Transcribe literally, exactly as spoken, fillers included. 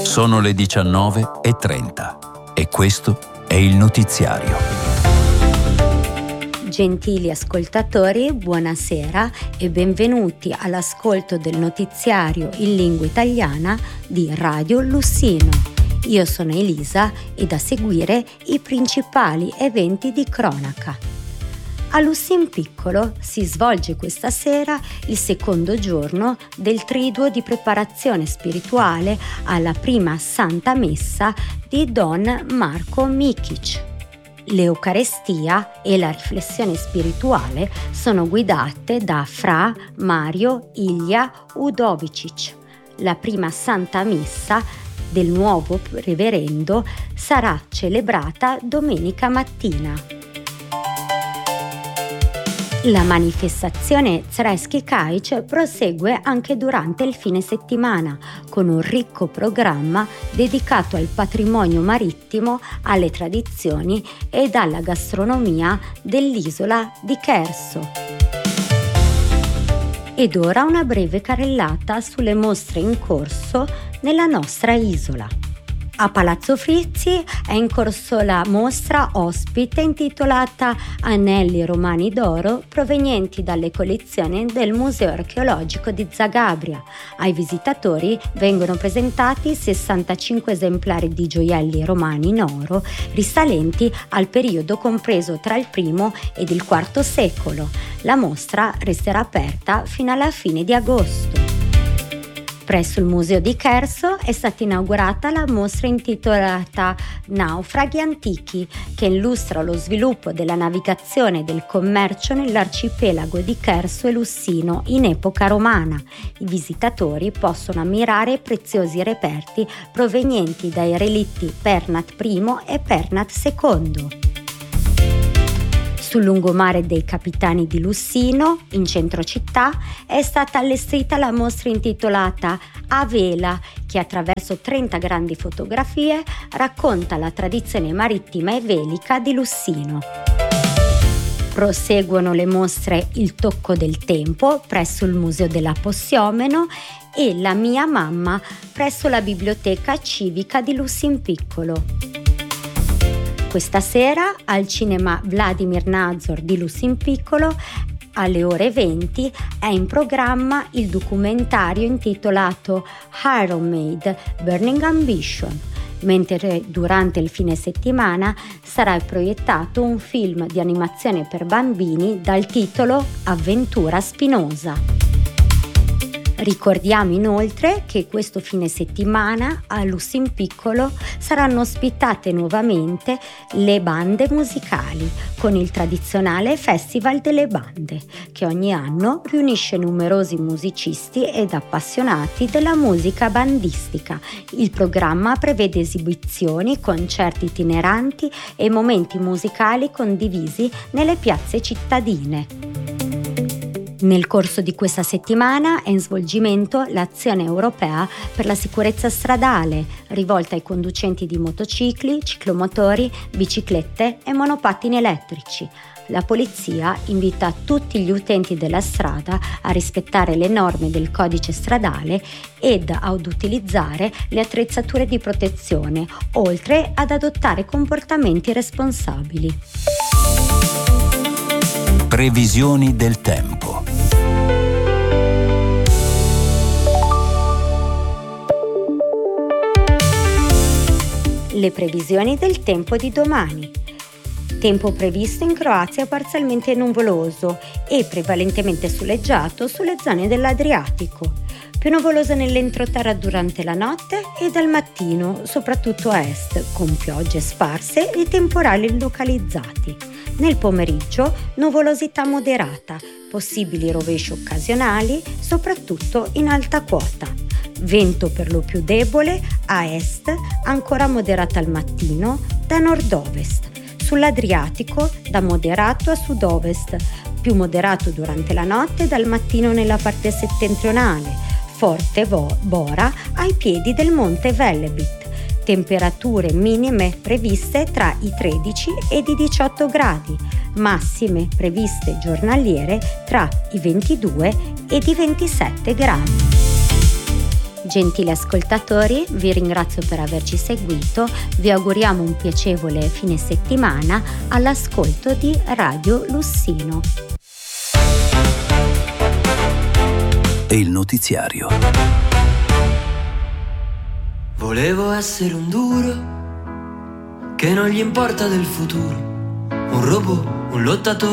Sono le diciannove e trenta e questo è il notiziario. Gentili ascoltatori, buonasera e benvenuti all'ascolto del notiziario in lingua italiana di Radio Lussino. Io sono Elisa e da seguire i principali eventi di cronaca. A Lussin Piccolo si svolge questa sera il secondo giorno del triduo di preparazione spirituale alla prima Santa Messa di Don Marko Mikic. L'Eucarestia e la riflessione spirituale sono guidate da Fra Mario Ilja Udovicic. La prima Santa Messa del nuovo reverendo sarà celebrata domenica mattina. La manifestazione Zreský Kaič prosegue anche durante il fine settimana con un ricco programma dedicato al patrimonio marittimo, alle tradizioni ed alla gastronomia dell'isola di Cherso. Ed ora una breve carrellata sulle mostre in corso nella nostra isola. A Palazzo Frizzi è in corso la mostra ospite intitolata Anelli romani d'oro provenienti dalle collezioni del Museo archeologico di Zagabria. Ai visitatori vengono presentati sessantacinque esemplari di gioielli romani in oro risalenti al periodo compreso tra il primo ed il quarto secolo. La mostra resterà aperta fino alla fine di agosto. Presso il Museo di Cherso è stata inaugurata la mostra intitolata Naufraghi antichi, che illustra lo sviluppo della navigazione e del commercio nell'arcipelago di Cherso e Lussino in epoca romana. I visitatori possono ammirare preziosi reperti provenienti dai relitti Pernat I e Pernat secondo. Sul lungomare dei Capitani di Lussino, in centro città, è stata allestita la mostra intitolata A Vela, che attraverso trenta grandi fotografie racconta la tradizione marittima e velica di Lussino. Proseguono le mostre Il tocco del tempo presso il Museo della Possiomeno e La mia mamma presso la Biblioteca Civica di Lussin Piccolo. Questa sera al cinema Vladimir Nazor di Lussin Piccolo alle ore venti è in programma il documentario intitolato Iron Maid Burning Ambition, mentre durante il fine settimana sarà proiettato un film di animazione per bambini dal titolo Avventura spinosa. Ricordiamo inoltre che questo fine settimana a Lussin Piccolo saranno ospitate nuovamente le bande musicali con il tradizionale Festival delle Bande, che ogni anno riunisce numerosi musicisti ed appassionati della musica bandistica. Il programma prevede esibizioni, concerti itineranti e momenti musicali condivisi nelle piazze cittadine. Nel corso di questa settimana è in svolgimento l'azione europea per la sicurezza stradale, rivolta ai conducenti di motocicli, ciclomotori, biciclette e monopattini elettrici. La polizia invita tutti gli utenti della strada a rispettare le norme del codice stradale ed ad utilizzare le attrezzature di protezione, oltre ad adottare comportamenti responsabili. Previsioni del tempo. Le previsioni del tempo di domani. Tempo previsto in Croazia parzialmente nuvoloso e prevalentemente soleggiato sulle zone dell'Adriatico. Più nuvoloso nell'entroterra durante la notte e dal mattino, soprattutto a est, con piogge sparse e temporali localizzati. Nel pomeriggio nuvolosità moderata, possibili rovesci occasionali, soprattutto in alta quota. Vento per lo più debole a est, ancora moderato al mattino, da nord-ovest. Sull'Adriatico da moderato a sud-ovest, più moderato durante la notte dal mattino nella parte settentrionale, forte vo- bora ai piedi del monte Velebit. Temperature minime previste tra i tredici ed i diciotto gradi, massime previste giornaliere tra i ventidue ed i ventisette gradi. Gentili ascoltatori, vi ringrazio per averci seguito, vi auguriamo un piacevole fine settimana all'ascolto di Radio Lussino. E il notiziario. Volevo essere un duro che non gli importa del futuro, un robot, un lottatore